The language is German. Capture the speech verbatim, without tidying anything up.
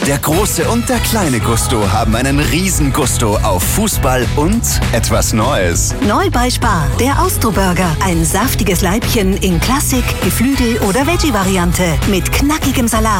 Der große und der kleine Gusto haben einen riesen Gusto auf Fußball und etwas Neues. Neu bei Spar, der Austro-Burger. Ein saftiges Leibchen in Klassik, Geflügel oder Veggie-Variante mit knackigem Salat.